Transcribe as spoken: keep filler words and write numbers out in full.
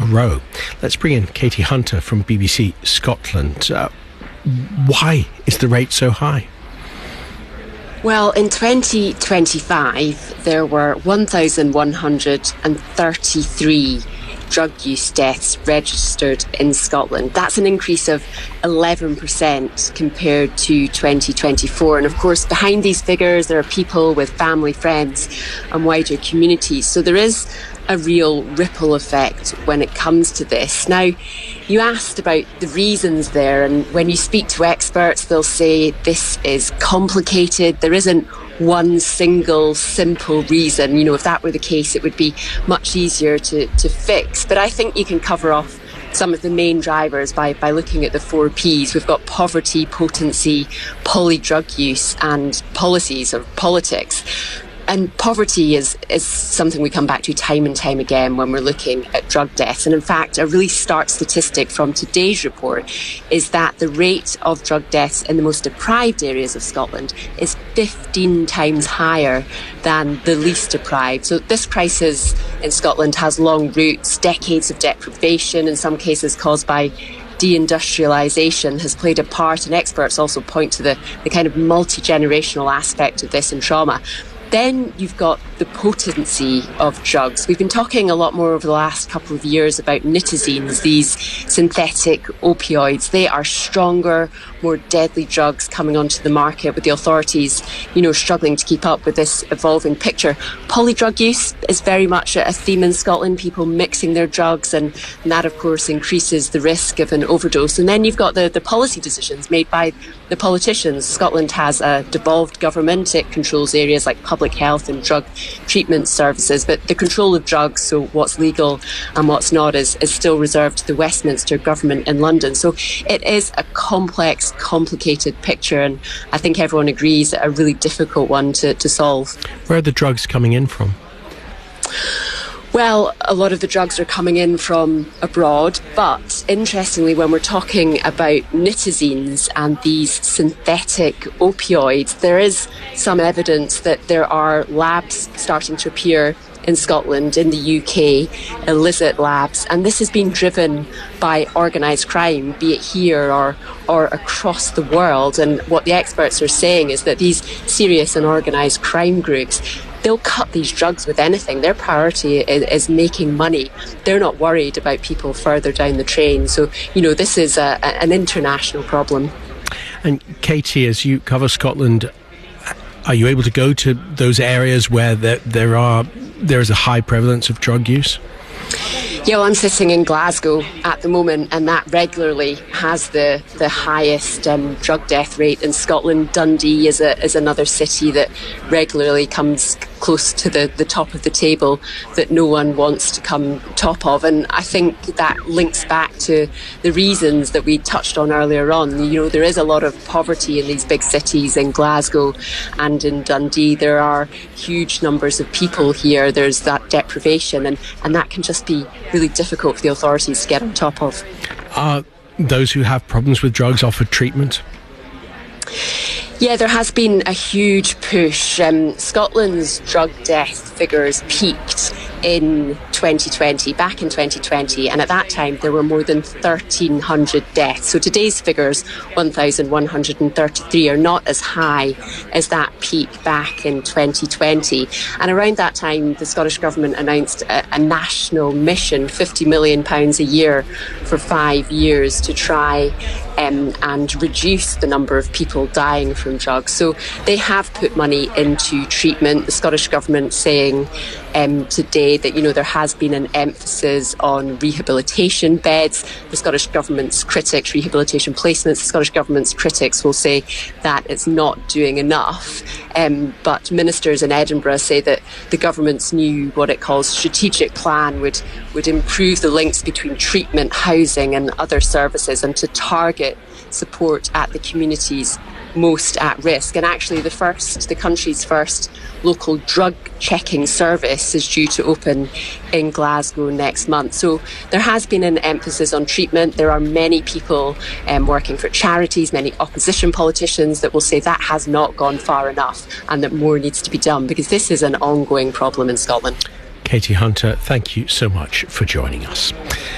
grow. Let's bring in Katie Hunter from B B C Scotland. Uh, why is the rate so high? Well, in twenty twenty-five, there were one thousand one hundred thirty-three drug use deaths registered in Scotland. That's an increase of eleven percent compared to twenty twenty-four. And of course, behind these figures, there are people with family, friends and wider communities. So there is a real ripple effect when it comes to this. Now, you asked about the reasons there, and when you speak to experts, they'll say this is complicated. There isn't one single simple reason. You know, if that were the case, it would be much easier to, to fix. But I think you can cover off some of the main drivers by, by looking at the four Ps. We've got poverty, potency, polydrug use and policies or politics. And poverty is, is something we come back to time and time again when we're looking at drug deaths. And in fact, a really stark statistic from today's report is that the rate of drug deaths in the most deprived areas of Scotland is fifteen times higher than the least deprived. So this crisis in Scotland has long roots, decades of deprivation, in some cases caused by deindustrialisation has played a part, and experts also point to the, the kind of multi-generational aspect of this and trauma. Then you've got the potency of drugs. We've been talking a lot more over the last couple of years about nitazines, these synthetic opioids. They are stronger, more deadly drugs coming onto the market, with the authorities, you know, struggling to keep up with this evolving picture. Polydrug use is very much a theme in Scotland, people mixing their drugs, and, and that, of course, increases the risk of an overdose. And then you've got the, the policy decisions made by the politicians. Scotland has a devolved government. It controls areas like public health and drug treatment services, but the control of drugs, so what's legal and what's not, is, is still reserved to the Westminster government in London. So it is a complex, complicated picture, and I think everyone agrees a really difficult one to, to solve. Where are the drugs coming in from? Well, a lot of the drugs are coming in from abroad, but interestingly, when we're talking about nitazines and these synthetic opioids, there is some evidence that there are labs starting to appear in Scotland, in the U K, illicit labs, and this has been driven by organised crime, be it here or or across the world. And what the experts are saying is that these serious and organised crime groups, they'll cut these drugs with anything. Their priority is, is making money. They're not worried about people further down the train. So, you know, this is a, an international problem. And Katie, as you cover Scotland, are you able to go to those areas where there, there are there is a high prevalence of drug use? Yeah, well, I'm sitting in Glasgow at the moment, and that regularly has the, the highest um, drug death rate in Scotland. Dundee is a, is another city that regularly comes close to the, the top of the table that no one wants to come top of. And I think that links back to the reasons that we touched on earlier on. You know, there is a lot of poverty in these big cities, in Glasgow and in Dundee. There are huge numbers of people here. There's that deprivation, and, and that can just be really difficult for the authorities to get on top of. Are those who have problems with drugs offered treatment? Yeah, there has been a huge push. Um, Scotland's drug death figures peaked in twenty twenty, back in twenty twenty, and at that time there were more than thirteen hundred deaths. So today's figures, one thousand one hundred thirty-three, are not as high as that peak back in twenty twenty. And around that time, the Scottish Government announced a, a national mission, fifty million pounds a year for five years to try um, and reduce the number of people dying from drugs. So they have put money into treatment. The Scottish Government saying um, today that, you know, there has been an emphasis on rehabilitation beds. The Scottish Government's critics, rehabilitation placements, the Scottish Government's critics will say that it's not doing enough. Um, but ministers in Edinburgh say that the government's new, what it calls, strategic plan would, would improve the links between treatment, housing and other services, and to target support at the communities most at risk. And actually the first, the country's first local drug checking service is due to open in Glasgow next month. So there has been an emphasis on treatment. There are many people um, working for charities, many opposition politicians that will say that has not gone far enough and that more needs to be done, because this is an ongoing problem in Scotland. Katie Hunter, thank you so much for joining us.